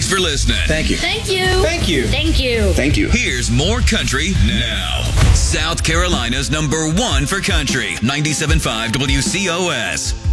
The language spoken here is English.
Thanks for listening. Thank you. Thank you. Thank you. Thank you. Thank you. Here's more country now. South Carolina's #1 for country, 97.5 WCOS.